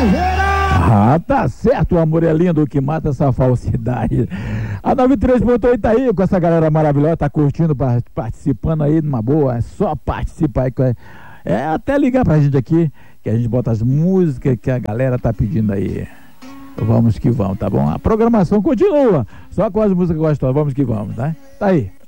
Ah, tá certo, o amor é lindo, o que mata essa falsidade. A 93.8 aí, com essa galera maravilhosa, tá curtindo, participando aí numa boa, é só participar aí. É até ligar pra gente aqui, que a gente bota as músicas que a galera tá pedindo aí. Vamos que vamos, tá bom? A programação continua, só com as músicas gostosas, vamos que vamos, tá? Tá aí.